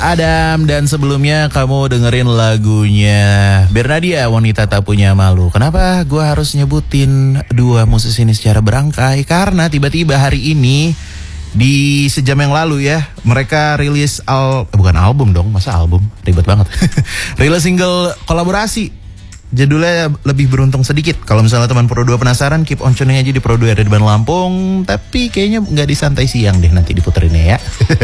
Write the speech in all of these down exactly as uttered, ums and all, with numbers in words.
Adam, dan sebelumnya kamu dengerin lagunya Bernadia, Wanita Tak Punya Malu. Kenapa gue harus nyebutin dua musisi ini secara berangkai? Karena tiba-tiba hari ini di sejam yang lalu ya, mereka rilis al bukan album dong, masa album? Ribet banget. Rilis single kolaborasi. Judulnya lebih beruntung sedikit. Kalau misalnya teman Pro dua penasaran, keep on tuning aja di Pro dua R D Ban Lampung. Tapi kayaknya nggak di santai siang deh nanti diputerinnya ya.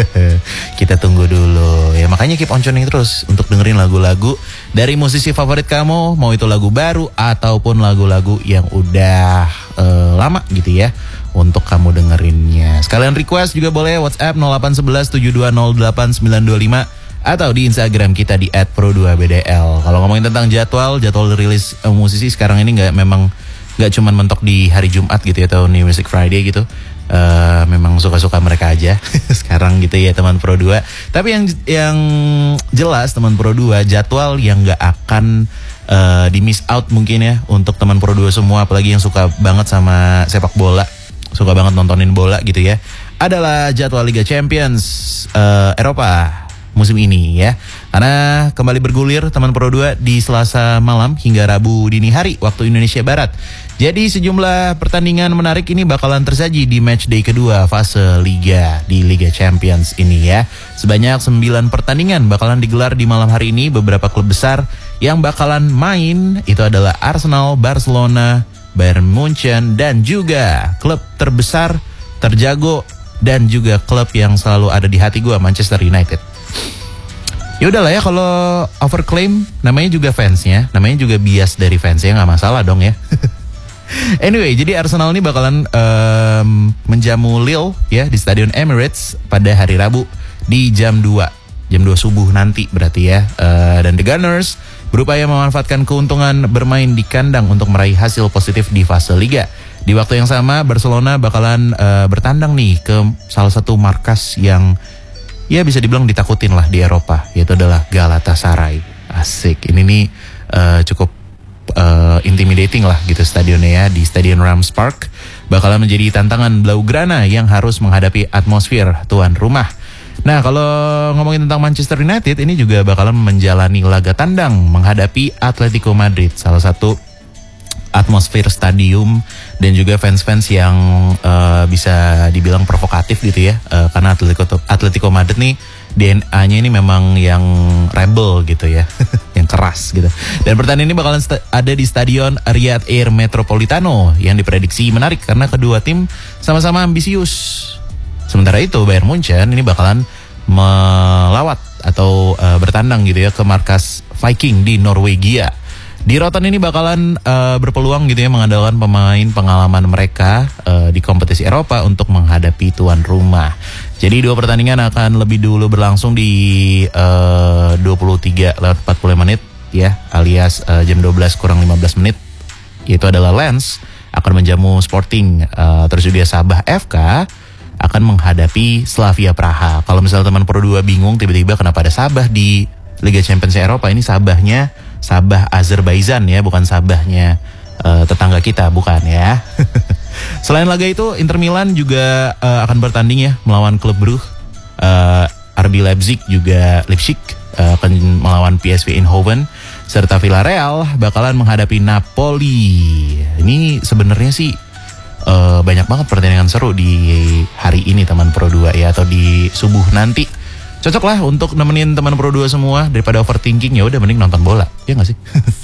Kita tunggu dulu ya. Makanya keep on tuning terus untuk dengerin lagu-lagu dari musisi favorit kamu, mau itu lagu baru ataupun lagu-lagu yang udah uh, lama gitu ya, untuk kamu dengerinnya. Sekalian request juga boleh WhatsApp nol delapan satu satu tujuh dua nol delapan sembilan dua lima atau di Instagram kita di et pro dua b d l. Kalau ngomongin tentang jadwal, jadwal rilis uh, musisi sekarang ini nggak memang nggak cuma mentok di hari Jumat gitu ya, atau New Music Friday gitu. Uh, memang suka-suka mereka aja sekarang gitu ya teman Pro dua. Tapi yang yang jelas teman Pro dua, jadwal yang nggak akan uh, di miss out mungkin ya untuk teman Pro dua semua, apalagi yang suka banget sama sepak bola, suka banget nontonin bola gitu ya, adalah jadwal Liga Champions uh, Eropa musim ini ya. Karena kembali bergulir teman Pro dua di Selasa malam hingga Rabu dini hari waktu Indonesia Barat. Jadi sejumlah pertandingan menarik ini bakalan tersaji di match day kedua fase Liga di Liga Champions ini ya. Sebanyak sembilan pertandingan bakalan digelar di malam hari ini. Beberapa klub besar yang bakalan main itu adalah Arsenal, Barcelona, Bayern Munchen, dan juga klub terbesar, terjago, dan juga klub yang selalu ada di hati gue, Manchester United. Ya udahlah ya, kalau overclaim namanya juga fansnya, namanya juga bias dari fansnya, nggak masalah dong ya. Anyway, jadi Arsenal ini bakalan um, menjamu Lille ya di Stadion Emirates pada hari Rabu di jam dua subuh nanti berarti ya. Uh, dan The Gunners berupaya memanfaatkan keuntungan bermain di kandang untuk meraih hasil positif di fase Liga. Di waktu yang sama Barcelona bakalan uh, bertandang nih ke salah satu markas yang ya bisa dibilang ditakutin lah di Eropa, yaitu adalah Galatasaray. Asik, ini nih uh, cukup uh, intimidating lah gitu stadionnya ya, di Stadion Rams Park. Bakalan menjadi tantangan Blaugrana yang harus menghadapi atmosfer tuan rumah. Nah, kalau ngomongin tentang Manchester United, ini juga bakalan menjalani laga tandang menghadapi Atletico Madrid, salah satu atmosfer stadium dan juga fans-fans yang uh, bisa dibilang provokatif gitu ya, uh, karena Atletico, Atletico Madrid nih D N A-nya ini memang yang rebel gitu ya, yang keras gitu. Dan pertandingan ini bakalan sta- ada di Stadion Riyadh Air Metropolitano yang diprediksi menarik karena kedua tim sama-sama ambisius. Sementara itu Bayern Munchen ini bakalan melawat atau uh, bertandang gitu ya ke markas Viking di Norwegia. Di Rotterdam ini bakalan uh, berpeluang gitu ya mengandalkan pemain pengalaman mereka uh, di kompetisi Eropa untuk menghadapi tuan rumah. Jadi dua pertandingan akan lebih dulu berlangsung di uh, dua puluh tiga lewat empat puluh lima menit ya, alias uh, jam dua belas kurang lima belas menit. Yaitu adalah Lens akan menjamu Sporting, uh, terus juga Sabah F K akan menghadapi Slavia Praha. Kalau misalnya teman Pro dua bingung tiba-tiba kenapa ada Sabah di Liga Champions Eropa, ini Sabahnya Sabah Azerbaijan ya, bukan Sabahnya uh, tetangga kita, bukan ya. Selain laga itu, Inter Milan juga uh, akan bertanding ya melawan klub Brugge. uh, R B Leipzig juga Leipzig uh, akan melawan P S V Eindhoven, serta Villarreal bakalan menghadapi Napoli. Ini sebenarnya sih uh, banyak banget pertandingan seru di hari ini teman Pro dua ya, atau di subuh nanti. Cocok lah untuk nemenin teman Pro dua semua, daripada overthinking ya udah mending nonton bola, ya nggak sih?